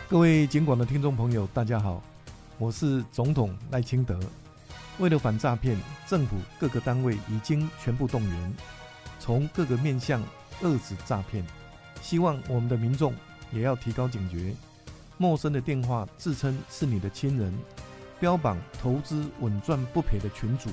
各位警广的听众朋友，大家好，我是总统赖清德。为了反诈骗，政府各个单位已经全部动员，从各个面向遏止诈骗。希望我们的民众也要提高警觉，陌生的电话自称是你的亲人，标榜投资稳赚不赔的群组，